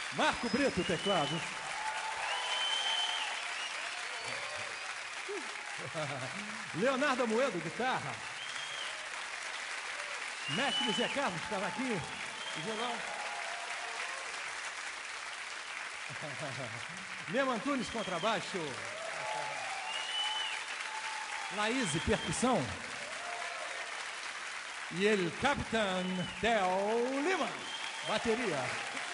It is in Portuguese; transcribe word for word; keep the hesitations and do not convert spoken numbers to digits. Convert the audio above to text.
Marco Brito, teclados. Leonardo Amoedo, guitarra. Mestre Zé Carlos, estava aqui. Violão. Nemo Antunes, contrabaixo. Laís, percussão. E ele, Capitão Theo Lima, bateria.